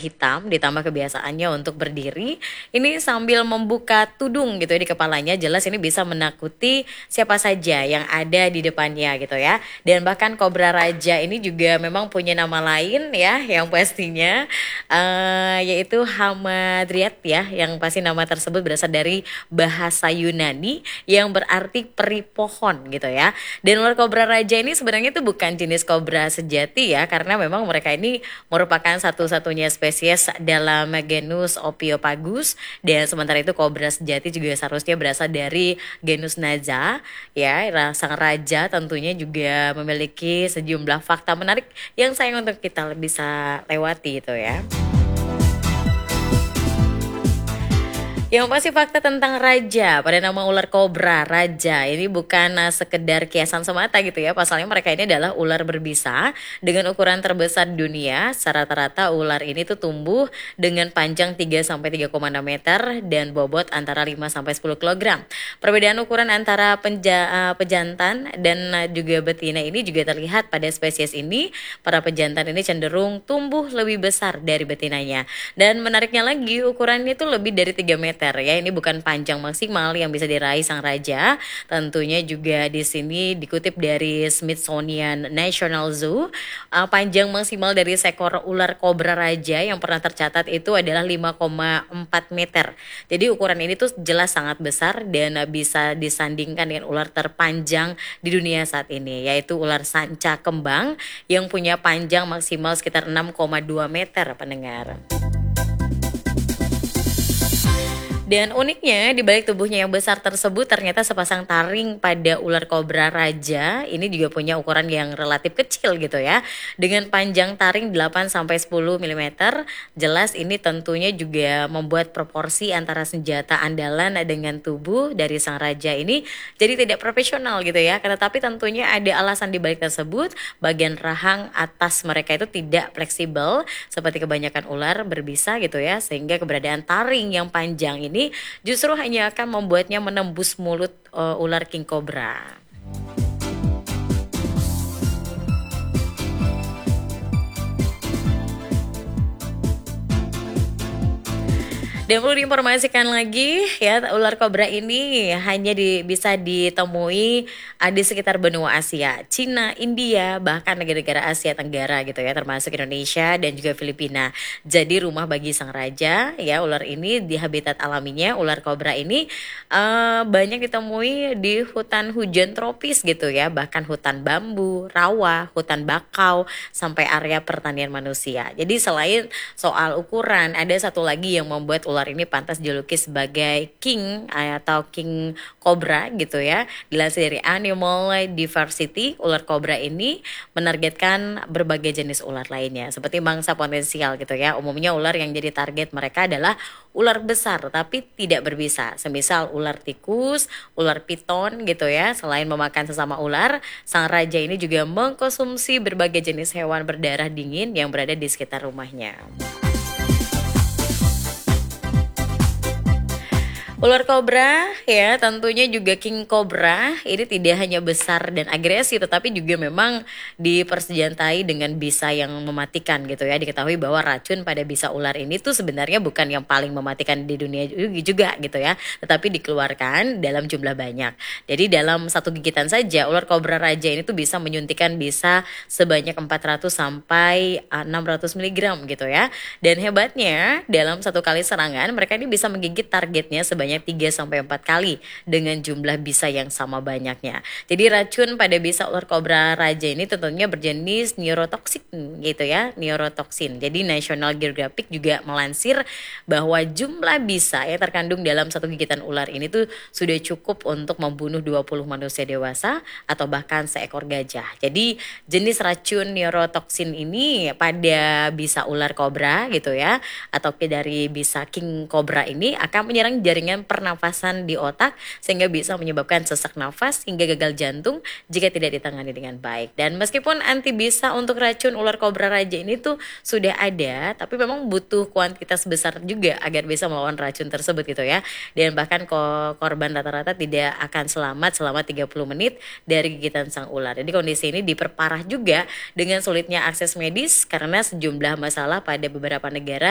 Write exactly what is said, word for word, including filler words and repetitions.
hitam ditambah kebiasaannya untuk berdiri, ini sambil membuka tudung gitu ya di kepalanya, jelas ini bisa menakuti siapa saja yang ada di depannya gitu ya. Dan bahkan kobra raja ini juga memang punya nama lain ya, yang pastinya uh, yaitu Hamadryat ya, yang pasti nama tersebut berasal dari bahasa Yunani yang berarti peri pohon gitu ya. Dan ular kobra raja ini sebenarnya itu bukan jenis kobra sejati ya, karena memang mereka ini merupakan satu-satunya spesies dalam genus Ophiopagus, dan sementara itu kobra sejati juga seharusnya berasal dari genus Naza ya. Sang raja tentunya juga memiliki sejumlah fakta menarik yang sayang untuk kita bisa lewati itu ya. Yang pasti fakta tentang raja pada nama ular kobra raja ini bukan uh, sekedar kiasan semata gitu ya. Pasalnya mereka ini adalah ular berbisa dengan ukuran terbesar di dunia. Secara rata-rata ular ini tuh tumbuh dengan panjang tiga sampai tiga koma enam meter dan bobot antara lima sampai sepuluh kilogram. Perbedaan ukuran antara penja, uh, pejantan dan uh, juga betina ini juga terlihat pada spesies ini. Para pejantan ini cenderung tumbuh lebih besar dari betinanya. Dan menariknya lagi, ukurannya itu lebih dari tiga meter ya. Ini bukan panjang maksimal yang bisa diraih sang raja. Tentunya juga di sini dikutip dari Smithsonian National Zoo, uh, panjang maksimal dari seekor ular kobra raja yang pernah tercatat itu adalah lima koma empat meter. Jadi ukuran ini tuh jelas sangat besar dan uh, bisa disandingkan dengan ular terpanjang di dunia saat ini, yaitu ular sanca kembang yang punya panjang maksimal sekitar enam koma dua meter pendengar. Dan uniknya di balik tubuhnya yang besar tersebut ternyata sepasang taring pada ular kobra raja ini juga punya ukuran yang relatif kecil gitu ya. Dengan panjang taring delapan sampai sepuluh milimeter, jelas ini tentunya juga membuat proporsi antara senjata andalan dengan tubuh dari sang raja ini jadi tidak profesional gitu ya. Tetapi tentunya ada alasan di balik tersebut, bagian rahang atas mereka itu tidak fleksibel seperti kebanyakan ular berbisa gitu ya, sehingga keberadaan taring yang panjang ini justru hanya akan membuatnya menembus mulut uh, ular king cobra. Dan perlu diinformasikan lagi ya, ular kobra ini hanya di, bisa ditemui di sekitar benua Asia, Cina, India, bahkan negara-negara Asia Tenggara gitu ya, termasuk Indonesia dan juga Filipina. Jadi rumah bagi sang raja ya, ular ini di habitat alaminya, ular kobra ini uh, banyak ditemui di hutan hujan tropis gitu ya, bahkan hutan bambu, rawa, hutan bakau, sampai area pertanian manusia. Jadi selain soal ukuran, ada satu lagi yang membuat ular ini pantas dijuluki sebagai king atau king cobra gitu ya. Dilansir dari Animal Diversity, ular kobra ini menargetkan berbagai jenis ular lainnya seperti mangsa potensial gitu ya. Umumnya ular yang jadi target mereka adalah ular besar tapi tidak berbisa, semisal ular tikus, ular piton gitu ya. Selain memakan sesama ular, sang raja ini juga mengkonsumsi berbagai jenis hewan berdarah dingin yang berada di sekitar rumahnya. Ular kobra ya, tentunya juga king cobra ini tidak hanya besar dan agresif, tetapi juga memang dipersenjatai dengan bisa yang mematikan gitu ya. Diketahui bahwa racun pada bisa ular ini tuh sebenarnya bukan yang paling mematikan di dunia juga gitu ya, tetapi dikeluarkan dalam jumlah banyak. Jadi dalam satu gigitan saja ular kobra raja ini tuh bisa menyuntikkan bisa sebanyak empat ratus sampai enam ratus miligram gitu ya. Dan hebatnya dalam satu kali serangan mereka ini bisa menggigit targetnya sebanyak tiga sampai empat kali dengan jumlah bisa yang sama banyaknya. Jadi racun pada bisa ular kobra raja ini tentunya berjenis neurotoksin gitu ya, neurotoksin. Jadi National Geographic juga melansir bahwa jumlah bisa yang terkandung dalam satu gigitan ular ini tuh sudah cukup untuk membunuh dua puluh manusia dewasa atau bahkan seekor gajah. Jadi jenis racun neurotoksin ini pada bisa ular kobra gitu ya, atau dari bisa king cobra ini akan menyerang jaringan pernafasan di otak sehingga bisa menyebabkan sesak nafas hingga gagal jantung jika tidak ditangani dengan baik. Dan meskipun anti bisa untuk racun ular kobra raja ini tuh sudah ada, tapi memang butuh kuantitas besar juga agar bisa melawan racun tersebut gitu ya. Dan bahkan korban rata-rata tidak akan selamat selama tiga puluh menit dari gigitan sang ular. Jadi kondisi ini diperparah juga dengan sulitnya akses medis karena sejumlah masalah pada beberapa negara